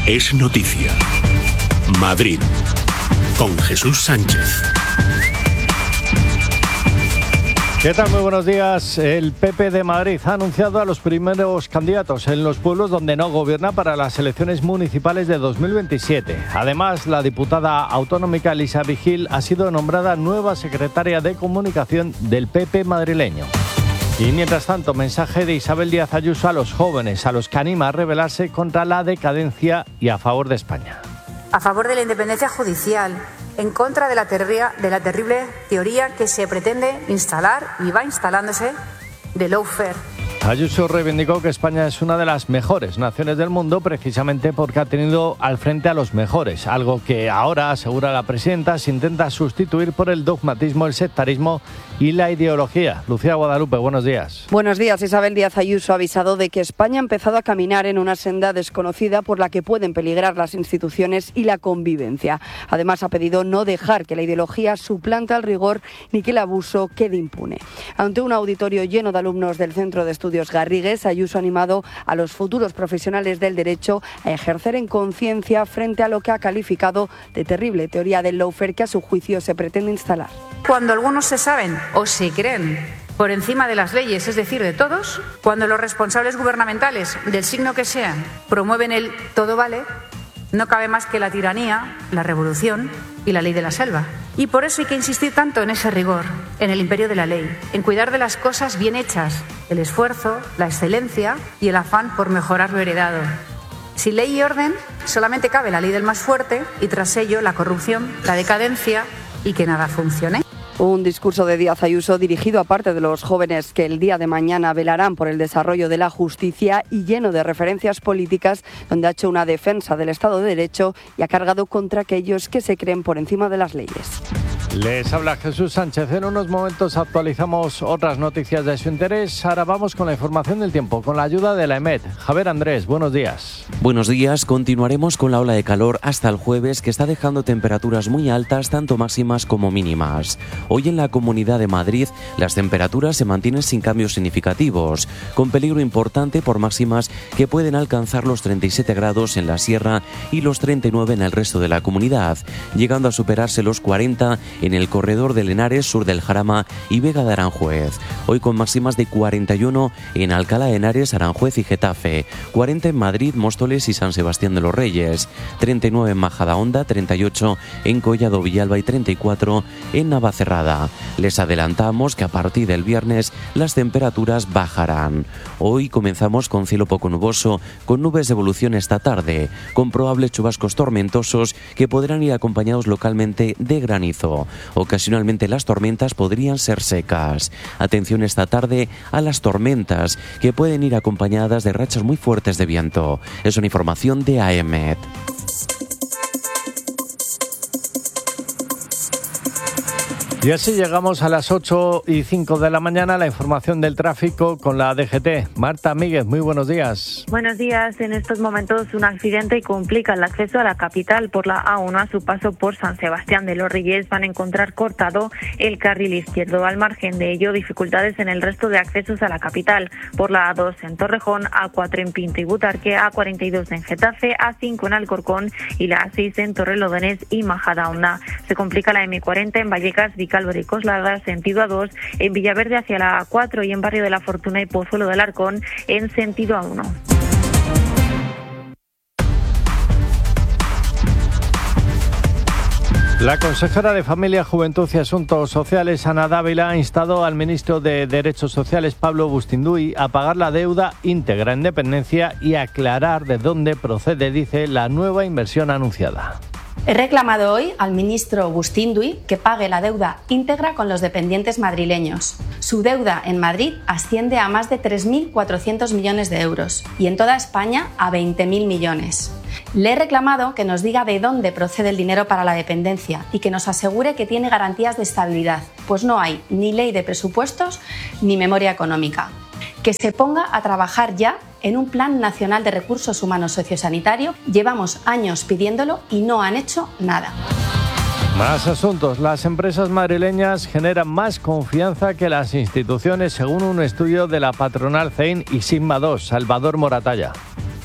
Es noticia. Madrid, con Jesús Sánchez. ¿Qué tal? Muy buenos días. El PP de Madrid ha anunciado a los primeros candidatos en los pueblos donde no gobierna para las elecciones municipales de 2027. Además, la diputada autonómica Elisa Vigil ha sido nombrada nueva secretaria de Comunicación del PP madrileño. Y mientras tanto, mensaje de Isabel Díaz Ayuso a los jóvenes, a los que anima a rebelarse contra la decadencia y a favor de España. A favor de la independencia judicial, en contra de la terrible teoría que se pretende instalar y va instalándose de lawfare. Ayuso reivindicó que España es una de las mejores naciones del mundo precisamente porque ha tenido al frente a los mejores, algo que ahora, asegura la presidenta, se intenta sustituir por el dogmatismo, el sectarismo y la ideología. Lucía Guadalupe, buenos días. Buenos días. Isabel Díaz Ayuso ha avisado de que España ha empezado a caminar en una senda desconocida por la que pueden peligrar las instituciones y la convivencia. Además, ha pedido no dejar que la ideología suplante al rigor ni que el abuso quede impune. Ante un auditorio lleno de alumnos del Centro de Estudios Garrigues, Ayuso ha animado a los futuros profesionales del derecho a ejercer en conciencia frente a lo que ha calificado de terrible teoría del lawfare que a su juicio se pretende instalar. Cuando algunos se saben o se creen por encima de las leyes, es decir, de todos, cuando los responsables gubernamentales, del signo que sean, promueven el todo vale, no cabe más que la tiranía, la revolución y la ley de la selva. Y por eso hay que insistir tanto en ese rigor, en el imperio de la ley, en cuidar de las cosas bien hechas, el esfuerzo, la excelencia y el afán por mejorar lo heredado. Sin ley y orden, solamente cabe la ley del más fuerte y tras ello la corrupción, la decadencia y que nada funcione. Un discurso de Díaz Ayuso dirigido a parte de los jóvenes que el día de mañana velarán por el desarrollo de la justicia y lleno de referencias políticas, donde ha hecho una defensa del Estado de Derecho y ha cargado contra aquellos que se creen por encima de las leyes. Les habla Jesús Sánchez. En unos momentos actualizamos otras noticias de su interés. Ahora vamos con la información del tiempo, con la ayuda de la EMET. Javier Andrés, buenos días. Buenos días. Continuaremos con la ola de calor hasta el jueves, que está dejando temperaturas muy altas, tanto máximas como mínimas. Hoy en la Comunidad de Madrid las temperaturas se mantienen sin cambios significativos, con peligro importante por máximas que pueden alcanzar los 37 grados en la sierra y los 39 en el resto de la comunidad, llegando a superarse los 40 en el corredor de Henares, sur del Jarama y Vega de Aranjuez. Hoy con máximas de 41 en Alcalá de Henares, Aranjuez y Getafe, 40 en Madrid, Móstoles y San Sebastián de los Reyes, 39 en Majadahonda, 38 en Collado Villalba y 34 en Navacerrada. Les adelantamos que a partir del viernes las temperaturas bajarán. Hoy comenzamos con cielo poco nuboso, con nubes de evolución esta tarde, con probables chubascos tormentosos que podrán ir acompañados localmente de granizo. Ocasionalmente las tormentas podrían ser secas. Atención esta tarde a las tormentas, que pueden ir acompañadas de rachas muy fuertes de viento. Es una información de AEMET. Y así llegamos a las 8:05 de la mañana, la información del tráfico con la DGT. Marta Míguez, muy buenos días. Buenos días. En estos momentos un accidente complica el acceso a la capital por la A1 a su paso por San Sebastián de los Reyes. Van a encontrar cortado el carril izquierdo. Al margen de ello, dificultades en el resto de accesos a la capital por la A2 en Torrejón, A4 en Pinto y Butarque, A42 en Getafe, A5 en Alcorcón y la A6 en Torrelodones y Majadahonda. Se complica la M40 en Vallecas, Vicálvaro y Coslada, sentido A2, en Villaverde hacia la A4 y en Barrio de la Fortuna y Pozuelo del Arcón en sentido A1. La consejera de Familia, Juventud y Asuntos Sociales, Ana Dávila, ha instado al ministro de Derechos Sociales, Pablo Bustinduy, a pagar la deuda íntegra en dependencia y aclarar de dónde procede, dice, la nueva inversión anunciada. He reclamado hoy al ministro Bustinduy que pague la deuda íntegra con los dependientes madrileños. Su deuda en Madrid asciende a más de 3.400 millones de euros y en toda España a 20.000 millones. Le he reclamado que nos diga de dónde procede el dinero para la dependencia y que nos asegure que tiene garantías de estabilidad, pues no hay ni ley de presupuestos ni memoria económica. Que se ponga a trabajar ya en un Plan Nacional de Recursos Humanos Sociosanitario. Llevamos años pidiéndolo y no han hecho nada. Más asuntos. Las empresas madrileñas generan más confianza que las instituciones, según un estudio de la patronal CEIN y Sigma 2, Salvador Moratalla.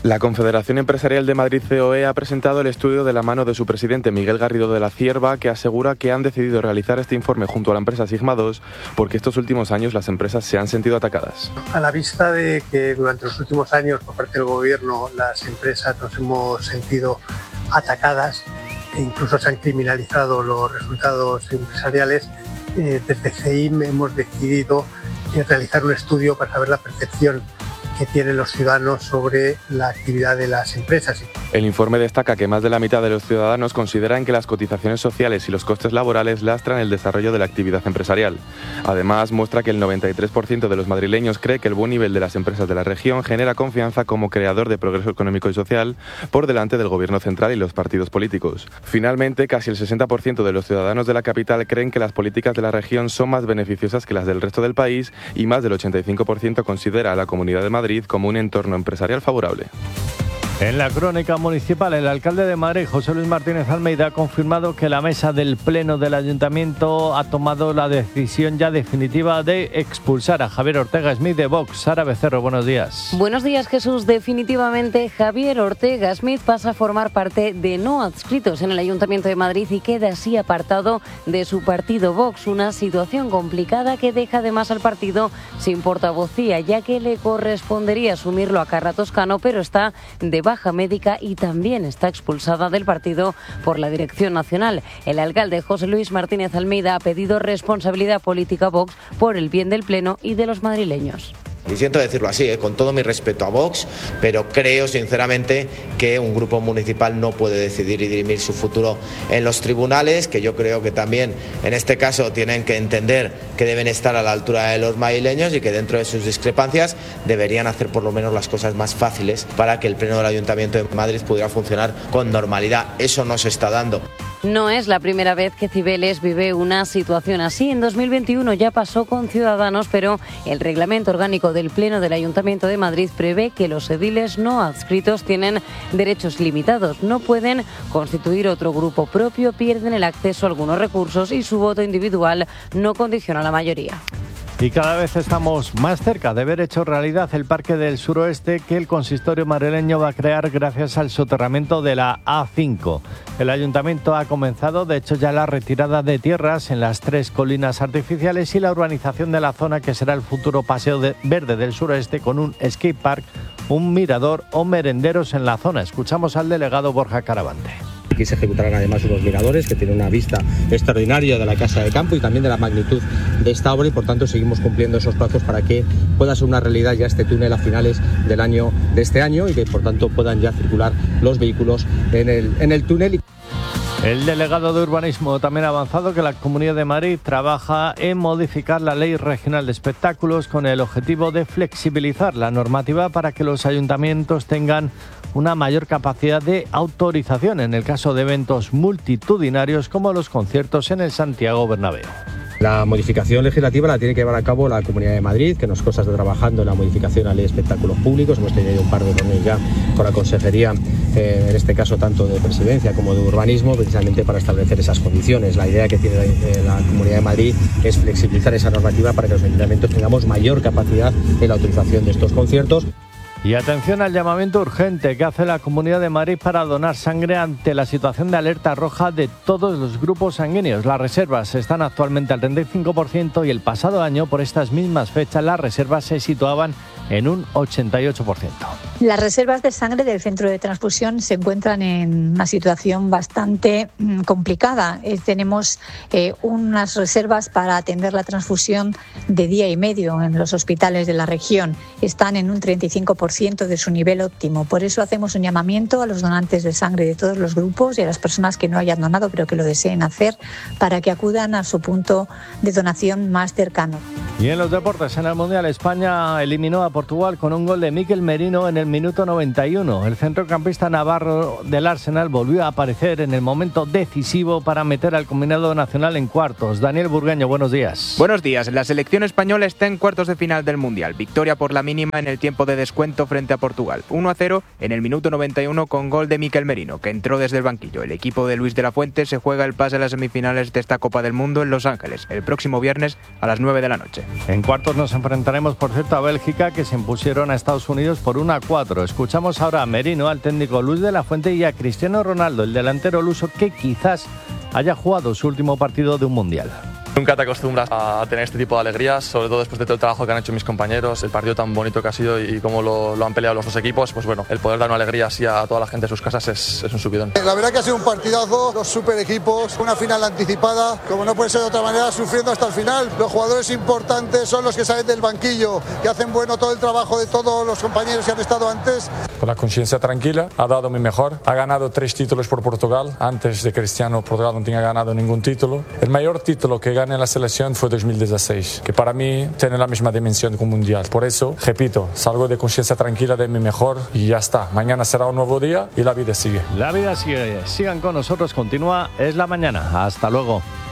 La Confederación Empresarial de Madrid COE ha presentado el estudio de la mano de su presidente Miguel Garrido de la Cierva, que asegura que han decidido realizar este informe junto a la empresa Sigma 2 porque estos últimos años las empresas se han sentido atacadas. A la vista de que durante los últimos años por parte del Gobierno las empresas nos hemos sentido atacadas e incluso se han criminalizado los resultados empresariales, desde CEIM hemos decidido realizar un estudio para saber la percepción que tienen los ciudadanos sobre la actividad de las empresas. El informe destaca que más de la mitad de los ciudadanos consideran que las cotizaciones sociales y los costes laborales lastran el desarrollo de la actividad empresarial. Además, muestra que el 93% de los madrileños cree que el buen nivel de las empresas de la región genera confianza como creador de progreso económico y social por delante del Gobierno central y los partidos políticos. Finalmente, casi el 60% de los ciudadanos de la capital creen que las políticas de la región son más beneficiosas que las del resto del país y más del 85% considera a la Comunidad de Madrid como un entorno empresarial favorable. En la crónica municipal, el alcalde de Madrid, José Luis Martínez Almeida, ha confirmado que la mesa del Pleno del Ayuntamiento ha tomado la decisión ya definitiva de expulsar a Javier Ortega Smith de Vox. Sara Becerro, buenos días. Buenos días, Jesús. Definitivamente, Javier Ortega Smith pasa a formar parte de no adscritos en el Ayuntamiento de Madrid y queda así apartado de su partido Vox. Una situación complicada que deja además al partido sin portavocía, ya que le correspondería asumirlo a Carla Toscano, pero está de baja médica y también está expulsada del partido por la Dirección Nacional. El alcalde José Luis Martínez Almeida ha pedido responsabilidad política a Vox por el bien del Pleno y de los madrileños. Y siento decirlo así, con todo mi respeto a Vox, pero creo sinceramente que un grupo municipal no puede decidir y dirimir su futuro en los tribunales, que yo creo que también en este caso tienen que entender que deben estar a la altura de los madrileños y que dentro de sus discrepancias deberían hacer por lo menos las cosas más fáciles para que el Pleno del Ayuntamiento de Madrid pudiera funcionar con normalidad. Eso no se está dando. No es la primera vez que Cibeles vive una situación así. En 2021 ya pasó con Ciudadanos, pero el reglamento orgánico del Pleno del Ayuntamiento de Madrid prevé que los ediles no adscritos tienen derechos limitados. No pueden constituir otro grupo propio, pierden el acceso a algunos recursos y su voto individual no condiciona la mayoría. Y cada vez estamos más cerca de ver hecho realidad el Parque del Suroeste que el consistorio madrileño va a crear gracias al soterramiento de la A5. El ayuntamiento ha comenzado, de hecho, ya la retirada de tierras en las 3 colinas artificiales y la urbanización de la zona que será el futuro paseo verde del suroeste con un skate park, un mirador o merenderos en la zona. Escuchamos al delegado Borja Caravante. Aquí se ejecutarán además unos miradores que tienen una vista extraordinaria de la Casa de Campo y también de la magnitud de esta obra y por tanto seguimos cumpliendo esos plazos para que pueda ser una realidad ya este túnel a finales de este año y que por tanto puedan ya circular los vehículos en el túnel. El delegado de Urbanismo también ha avanzado que la Comunidad de Madrid trabaja en modificar la Ley Regional de Espectáculos con el objetivo de flexibilizar la normativa para que los ayuntamientos tengan una mayor capacidad de autorización en el caso de eventos multitudinarios como los conciertos en el Santiago Bernabéu. La modificación legislativa la tiene que llevar a cabo la Comunidad de Madrid, que nos consta está trabajando en la modificación a la Ley de Espectáculos Públicos. Hemos tenido un par de reuniones ya con la Consejería, en este caso tanto de Presidencia como de Urbanismo, precisamente para establecer esas condiciones. La idea que tiene la Comunidad de Madrid es flexibilizar esa normativa para que los ayuntamientos tengamos mayor capacidad en la autorización de estos conciertos. Y atención al llamamiento urgente que hace la Comunidad de Madrid para donar sangre ante la situación de alerta roja de todos los grupos sanguíneos. Las reservas están actualmente al 35% y el pasado año, por estas mismas fechas, las reservas se situaban en un 88%. Las reservas de sangre del centro de transfusión se encuentran en una situación bastante complicada. Tenemos unas reservas para atender la transfusión de día y medio en los hospitales de la región. Están en un 35% de su nivel óptimo. Por eso hacemos un llamamiento a los donantes de sangre de todos los grupos y a las personas que no hayan donado pero que lo deseen hacer para que acudan a su punto de donación más cercano. Y en los deportes, en el Mundial, España eliminó a Portugal con un gol de Mikel Merino en el minuto 91. El centrocampista navarro del Arsenal volvió a aparecer en el momento decisivo para meter al combinado nacional en cuartos. Daniel Burgueño, buenos días. Buenos días. La selección española está en cuartos de final del Mundial. Victoria por la mínima en el tiempo de descuento frente a Portugal. 1-0 en el minuto 91 con gol de Mikel Merino, que entró desde el banquillo. El equipo de Luis de la Fuente se juega el pase a las semifinales de esta Copa del Mundo en Los Ángeles, el próximo viernes a las 9 de la noche. En cuartos nos enfrentaremos, por cierto, a Bélgica, que se impusieron a Estados Unidos por 1-4. 4. Escuchamos ahora a Merino, al técnico Luis de la Fuente y a Cristiano Ronaldo, el delantero luso que quizás haya jugado su último partido de un mundial. Nunca te acostumbras a tener este tipo de alegrías, sobre todo después de todo el trabajo que han hecho mis compañeros, el partido tan bonito que ha sido y cómo lo han peleado los dos equipos. Pues bueno, el poder dar una alegría así a toda la gente de sus casas es un subidón. La verdad que ha sido un partidazo, dos super equipos, una final anticipada, como no puede ser de otra manera, sufriendo hasta el final. Los jugadores importantes son los que salen del banquillo, que hacen bueno todo el trabajo de todos los compañeros que han estado antes. Con la conciencia tranquila, ha dado mi mejor, ha ganado 3 títulos por Portugal. Antes de Cristiano, Portugal no tenía ganado ningún título. El mayor título que gané en la selección fue 2016, que para mí tiene la misma dimensión que un mundial. Por eso, repito, salgo de conciencia tranquila de mi mejor y ya está. Mañana será un nuevo día y la vida sigue. La vida sigue. Sigan con nosotros, continúa Es la Mañana. Hasta luego.